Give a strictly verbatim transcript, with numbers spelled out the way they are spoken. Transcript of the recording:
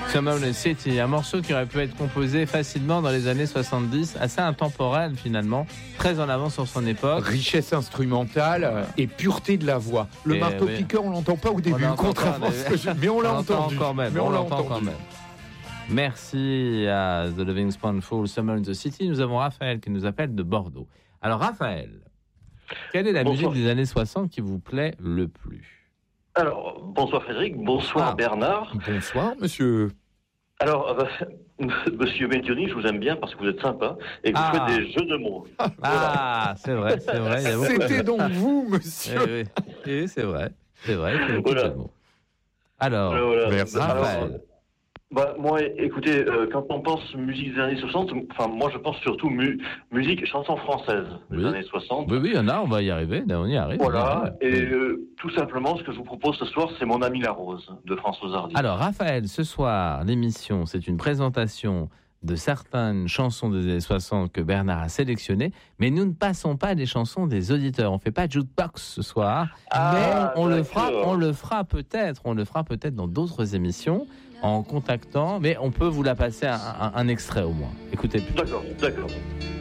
Summer in the City, un morceau qui aurait pu être composé facilement dans les années soixante-dix, assez intemporel finalement, très en avance sur son époque. Richesse instrumentale euh, et pureté de la voix. Le Et marteau-piqueur, oui. on l'entend pas au début, contrairement à ce que je... Mais on l'a on entendu. Quand même, mais on, on l'a l'entend entendu. quand même. Merci à The Loving Spoonful, Summer in the City. Nous avons Raphaël qui nous appelle de Bordeaux. Alors Raphaël, quelle est la Bonsoir. musique des années soixante qui vous plaît le plus ? Alors, bonsoir Frédéric, bonsoir Ah. Bernard. Bonsoir, monsieur. Alors, euh, monsieur Médioni, je vous aime bien parce que vous êtes sympa et que Ah. vous faites des jeux de mots. Ah, c'est vrai, c'est vrai. Il y a beaucoup de- C'était donc vous, monsieur. Eh oui, eh oui, c'est vrai, c'est vrai. Il y a beaucoup Voilà. de mots. Alors, Euh, voilà. Merci. Alors, Raphaël. euh, bah, moi, écoutez, euh, quand on pense musique des années soixante, enfin, moi, je pense surtout mu- musique, chanson française des Oui. années soixante. Oui, oui, il y en a, on va y arriver. On y arrive. on y Voilà. arrive. Et Oui. euh, tout simplement, ce que je vous propose ce soir, c'est Mon ami la rose de Françoise Hardy. Alors, Raphaël, ce soir, l'émission, c'est une présentation de certaines chansons des années soixante que Bernard a sélectionnées, mais nous ne passons pas des chansons des auditeurs. On ne fait pas de jukebox ce soir, Ah, mais on le fera, d'accord. on le fera peut-être, on le fera peut-être dans d'autres émissions en contactant, mais on peut vous la passer un, un- un extrait au moins. Écoutez. D'accord, d'accord.